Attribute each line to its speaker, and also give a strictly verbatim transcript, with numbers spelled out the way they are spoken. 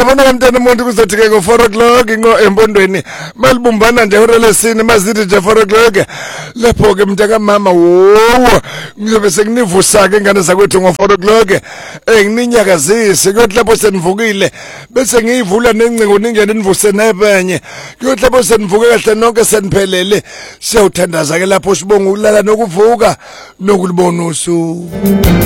Speaker 1: Yabona kamntana umuntu kuzothi ke ngo four o'clock ngo empondweni malibumbana nje ihora lesine mazithi nje four o'clock lapho ke mntaka mama wo ngizobe sekunivusa ke ingane zakwethu ngo four o'clock eh ngininyakazise kuyothi lapho senivukile bese ngiyivula nencingo ningene nivuse nebenye kuyothi lapho senivuke kahle nonke seniphelele siyawuthandaza ke lapho sibonga ukulala nokuvuka nokulibona usuku